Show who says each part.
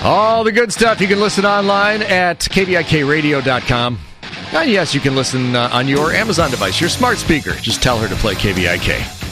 Speaker 1: All the good stuff. You can listen online at kvikradio.com. And yes, you can listen on your Amazon device, your smart speaker. Just tell her to play KVIK.